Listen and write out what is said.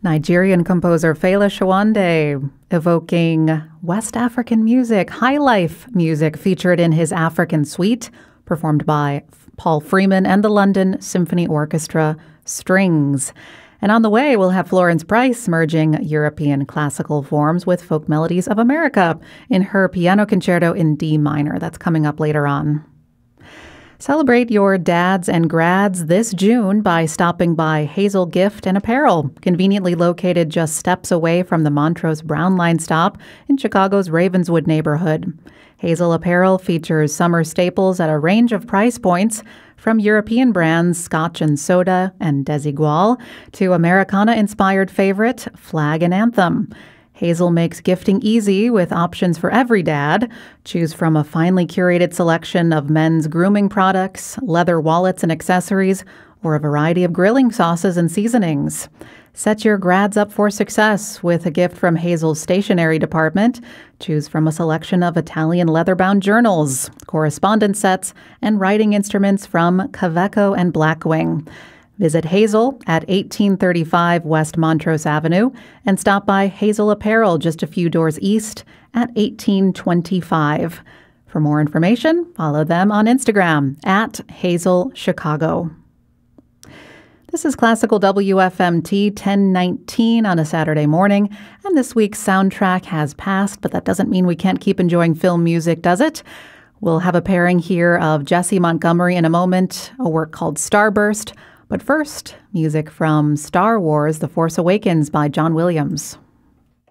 Nigerian composer Fela Shawande evoking West African music, high life music featured in his African Suite, performed by Paul Freeman and the London Symphony Orchestra Strings. And on the way, we'll have Florence Price merging European classical forms with folk melodies of America in her piano concerto in D minor. That's coming up later on. Celebrate your dads and grads this June by stopping by Hazel Gift and Apparel, conveniently located just steps away from the Montrose Brown Line stop in Chicago's Ravenswood neighborhood. Hazel Apparel features summer staples at a range of price points, from European brands Scotch and Soda and Desigual to Americana-inspired favorite Flag and Anthem. Hazel makes gifting easy with options for every dad. Choose from a finely curated selection of men's grooming products, leather wallets and accessories, or a variety of grilling sauces and seasonings. Set your grads up for success with a gift from Hazel's stationery department. Choose from a selection of Italian leather-bound journals, correspondence sets, and writing instruments from Kaveco and Blackwing. Visit Hazel at 1835 West Montrose Avenue and stop by Hazel Apparel just a few doors east at 1825. For more information, follow them on Instagram at Hazel Chicago. This is Classical WFMT 1019 on a Saturday morning, and this week's soundtrack has passed, but that doesn't mean we can't keep enjoying film music, does it? We'll have a pairing here of Jesse Montgomery in a moment, a work called Starburst. But first, music from Star Wars: The Force Awakens by John Williams.